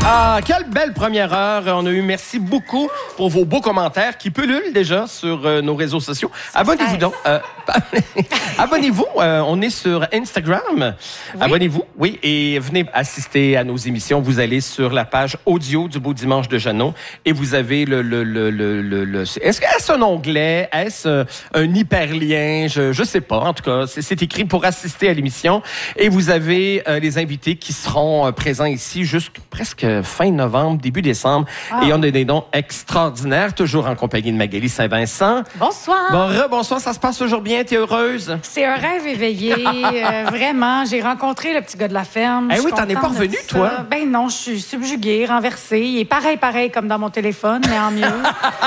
Ah, quelle belle première heure. On a eu merci beaucoup pour vos beaux commentaires qui pullulent déjà sur nos réseaux sociaux. Abonnez-vous donc. Abonnez-vous. On est sur Instagram. Oui. Abonnez-vous. Oui. Et venez assister à nos émissions. Vous allez sur la page audio du Beau Dimanche de Jeannot et vous avez est-ce un onglet? Est-ce un hyperlien? Je sais pas. En tout cas, c'est écrit pour assister à l'émission. Et vous avez les invités qui seront présents ici jusqu'à presque fin novembre, début décembre. Et on a des noms extraordinaires, toujours en compagnie de Magali Saint-Vincent. Bonsoir. Bonsoir, ça se passe toujours bien? T'es heureuse? C'est un rêve éveillé. Vraiment, j'ai rencontré le petit gars de la ferme. Eh oui, t'en es pas revenu, toi? Ben non, je suis subjuguée, renversée. Il est pareil comme dans mon téléphone, mais en mieux.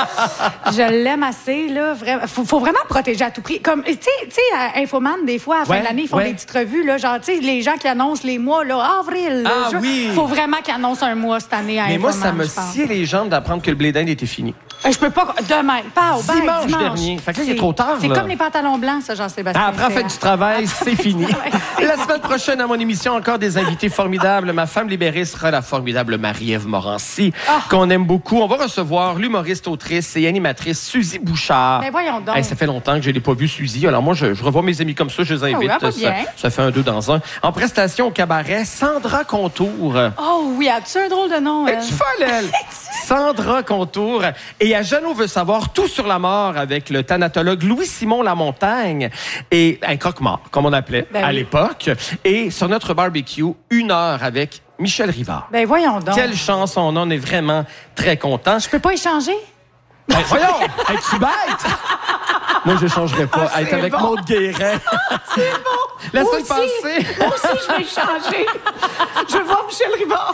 Je l'aime assez, là. Vraiment. Faut vraiment protéger à tout prix. Comme, tu sais, à Infoman, des fois, à la fin de l'année, ils font des petites revues, là. Genre, tu sais, les gens qui annoncent les mois, là, avril. Oui. Faut vraiment qu'ils annoncent un mois cette année à Infoman. Mais moi, ça me sciait les jambes d'apprendre que le blé d'Inde était fini. Je peux pas. Demain. Dimanche dernier. Fait que là, il est trop tard. C'est comme les pantalons blancs, ça, Jean-Sébastien. Après, fait du travail, c'est fini. La semaine prochaine, à mon émission, encore des invités formidables. Ma femme libérée sera la formidable Marie-Ève Morancy, qu'on aime beaucoup. On va recevoir l'humoriste, autrice et animatrice Suzy Bouchard. Mais voyons donc. Ça fait longtemps que je l'ai pas vue, Suzy. Alors moi, je revois mes amis comme ça, je les invite. Ça fait un deux dans un. En prestation au cabaret, Sandra Contour. Oh oui, as-tu un drôle de nom? Es-tu folle, elle? Sandra Contour. Et à Jeannot veut savoir tout sur la mort avec le thanatologue Louis-Simon Lamontagne et un croque-mort, comme on appelait à l'époque. Et sur notre barbecue, 1 heure avec Michel Rivard. Ben voyons donc. Quelle chance on a, on est vraiment très contents. Je peux pas échanger? Ben voyons, es-tu bête? Moi, je changerais pas. Être avec Maude Guérin. C'est bon. La semaine passée. Moi aussi, je vais changer. Je veux voir Michel Rivard.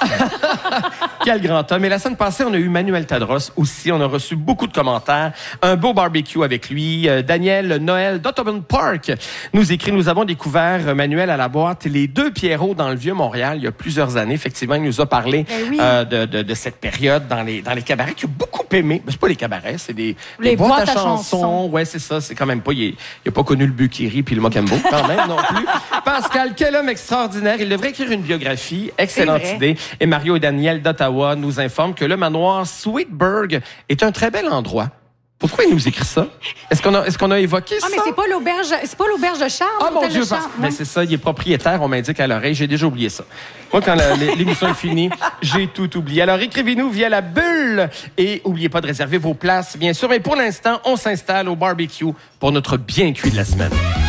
Quel grand homme. Et la semaine passée, on a eu Manuel Tadros aussi. On a reçu beaucoup de commentaires. Un beau barbecue avec lui. Daniel Noël d'Ottoman Park nous écrit: nous avons découvert Manuel à la boîte Les Deux Pierrots dans le Vieux-Montréal il y a plusieurs années. Effectivement, il nous a parlé de cette période dans les cabarets qu'il a beaucoup aimé. Ben, c'est pas les cabarets, c'est des boîtes à chansons. Ouais, c'est ça. C'est quand même pas... Il a pas connu le Bukiri puis le Mocambo, quand même, non plus. Pascal, quel homme extraordinaire. Il devrait écrire une biographie. Excellente idée. Et Mario et Daniel d'Ottawa nous informent que le manoir Sweetburg est un très bel endroit. Pourquoi il nous écrit ça? Est-ce qu'on a évoqué ça? Ah, mais c'est pas l'auberge de Charles. Ah, mon Dieu, mais c'est ça, il est propriétaire, on m'indique à l'oreille. J'ai déjà oublié ça. Moi, quand l'émission est finie, j'ai tout oublié. Alors, écrivez-nous via la bulle et n'oubliez pas de réserver vos places, bien sûr. Mais pour l'instant, on s'installe au barbecue pour notre bien cuit de la semaine.